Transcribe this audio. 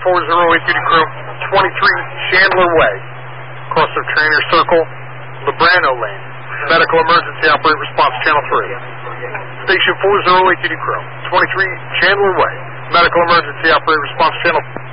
4082 crew, 23 Chandler Way, across the Trainer Circle, Lebrano Lane. Medical emergency, operate response channel 3. Station 4082 crew, 23 Chandler Way, medical emergency, operate response channel